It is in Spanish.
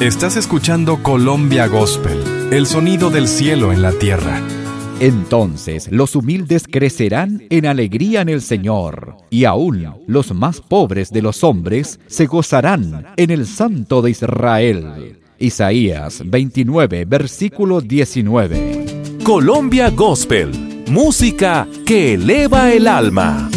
Estás escuchando Colombia Gospel, el sonido del cielo en la tierra. Entonces los humildes crecerán en alegría en el Señor, y aún los más pobres de los hombres se gozarán en el Santo de Israel. Isaías 29, versículo 19. Colombia Gospel, música que eleva el alma.